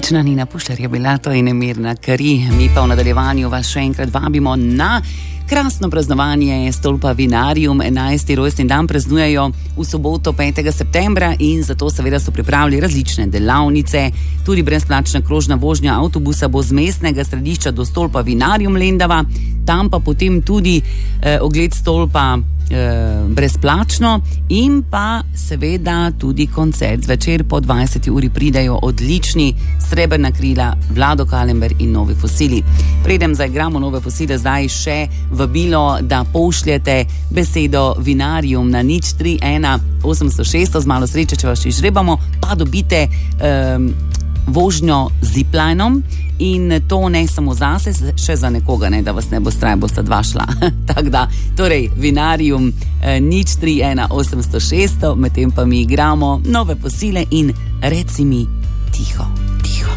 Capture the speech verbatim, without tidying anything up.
Odlična Nina Pušlar je bila to in Mirna Kari. Mi pa v nadaljevanju vas še enkrat vabimo na krasno praznovanje Stolpa Vinarium. enajsti rojstni dan praznujejo v soboto petega septembra in zato seveda so pripravili različne delavnice. Tudi brezplačna krožna vožnja avtobusa bo z mestnega središča do Stolpa Vinarium Lendava, tam pa potem tudi eh, ogled stolpa eh, brezplačno in pa seveda tudi koncert. Zvečer po dvajseti uri pridejo odlični Srebrna krila, Vlado Kalember in Novi fosili. Predem zaigramo Nove fosile, zdaj še vabilo, da pošljete besedo Vinarium na nič tri ena osemsto šest, z malo sreče, če vas izžrebamo, pa dobite um, vožnjo z ziplinom in to ne samo zase, še za nekoga, ne, da vas ne bo straj, bosta dva šla. Tako da, torej, Vinarium eh, nič tri ena osemsto šest, medtem pa mi igramo Nove fosile in Reci mi tiho.